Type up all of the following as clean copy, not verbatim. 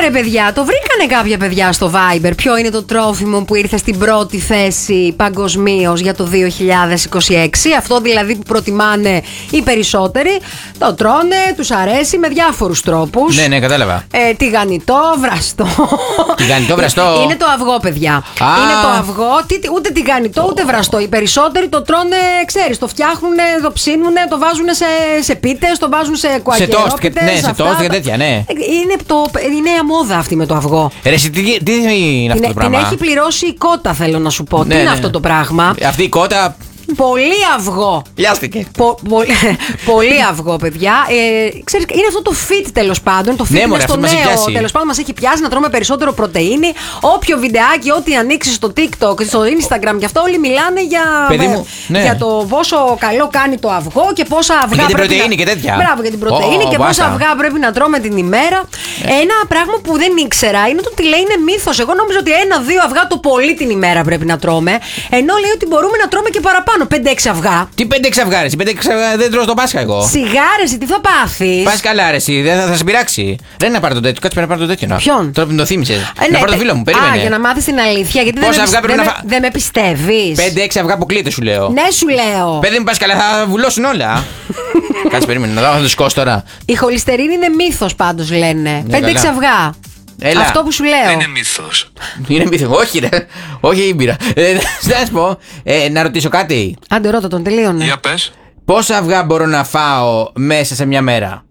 παιδιά, το βρήκανε κάποια παιδιά στο Viber. Ποιο είναι το τρόφιμο που ήρθε στην πρώτη θέση παγκοσμίως για το 2026? Αυτό δηλαδή που προτιμάνε οι περισσότεροι. Το τρώνε, τους αρέσει με διάφορους τρόπους. Ναι, κατάλαβα. Τηγανιτό, βραστό. Τηγανιτό, βραστό. Είναι το αυγό, παιδιά. Είναι το αυγό, ούτε τηγανιτό ούτε βραστό. Οι περισσότεροι το τρώνε, ξέρεις, το φτιάχνουν, το ψήνουν, το βάζουν σε πίτες, το βάζουν σε κουακερόπιτες. Ναι, σε τόστ και τέτοια, ναι. Είναι η μόδα αυτή με το αυγό. Ρε, τι είναι αυτό το πράγμα? Την έχει πληρώσει η κότα, θέλω να σου πω. Τι είναι αυτό το πράγμα? Αυτή η κότα. Πολύ αυγό. Πιάστηκε. Πολύ αυγό, παιδιά. Ξέρεις, είναι αυτό το fit τέλος πάντων. Το fit είναι στο νέο. Τέλος πάντων, μας έχει πιάσει να τρώμε περισσότερο πρωτεΐνη. Όποιο βιντεάκι, ό,τι ανοίξει στο TikTok, στο Instagram και αυτό, όλοι μιλάνε για το πόσο καλό κάνει το αυγό και πόσα αυγά. Για την πρωτεΐνη και τέτοια. Μπράβο, για την πρωτεΐνη και πόσα αυγά πρέπει να τρώμε την ημέρα. Ένα πράγμα που δεν ήξερα είναι ότι λέει είναι μύθος. Εγώ νόμιζα ότι 1-2 αυγά το πολύ την ημέρα πρέπει να τρώμε. Ενώ λέει ότι μπορούμε να τρώμε και παραπάνω. 5-6 αυγά. Τι 5-6 αυγά, ρε? 5-6 αυγά δεν τρώω στο Πάσχα εγώ. Σιγάρε, τι θα πάθεις? Πας καλά, ρε, δεν θα σε πειράξει. Δεν είναι να πάρω το τέτοιο, κάτσε να πάρω το τέτοιο. Ποιον? Τώρα που το θύμισες. Να πάρω το φίλο μου, περίμενε. Για να μάθεις την αλήθεια. Γιατί δεν με πιστεύεις. 5-6 αυγά που κλείτε, σου λέω. Ναι, σου λέω. Παιδί μου, πας καλά, θα βουλώσουν όλα. Κάτσε, περίμενε, να δω, θα το σκόσω τώρα. Η χολυστερίνη είναι μύθος, πάντως λένε. 5-6 αυγά. Έλα. Αυτό που σου λέω. Είναι μύθος. Είναι μύθος. Όχι, ρε. Όχι η μπύρα. Να σου πω, να ρωτήσω κάτι. Άντε, ρώτα τον, τελείωνε. Για πες. Πόσα αυγά μπορώ να φάω μέσα σε μια μέρα?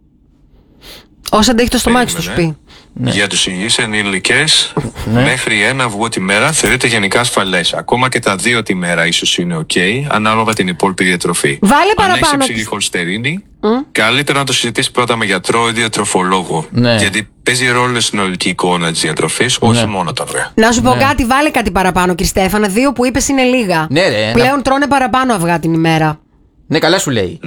Όσα αντέχει το στομάχι σου, σου πει. Ναι. Για τους υγιείς ενήλικες, μέχρι 1 αυγό τη μέρα θεωρείται γενικά ασφαλές. Ακόμα και τα 2 τη μέρα ίσως είναι ok, ανάλογα την υπόλοιπη διατροφή. Βάλε Αν παραπάνω. έχεις υψηλή χολυστερίνη, καλύτερα να το συζητήσεις πρώτα με γιατρό ή διατροφολόγο. Ναι. Γιατί παίζει ρόλο στην συνολική εικόνα της διατροφής, όχι μόνο τα αυγά. Να σου πω κάτι, βάλε κάτι παραπάνω, κύριε Στέφανα. 2 που είπες είναι λίγα. Ναι, ρε. Πλέον τρώνε παραπάνω αυγά την ημέρα. Ναι, καλά σου λέει.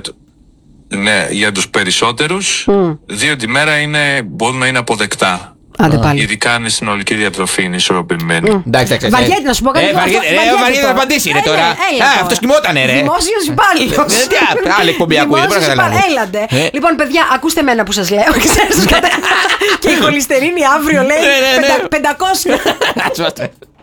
Ναι, για τους περισσότερους, 2 τη μέρα μπορούν να είναι αποδεκτά. Άντε πάλι. Ειδικά αν η συνολική διατροφή είναι ισορροπημένη. Εντάξει. Βαριέται να σου πω κάτι. Βαριέται να απαντήσει, ρε τώρα. Αυτό κοιμότανε, ρε. Δημόσιος υπάλληλος. Τι άλλη εκπομπή ακούει, δεν καταλαβαίνω. Έλατε. Λοιπόν, παιδιά, ακούστε μένα που σας λέω. Και η χολυστερίνη αύριο λέει 500.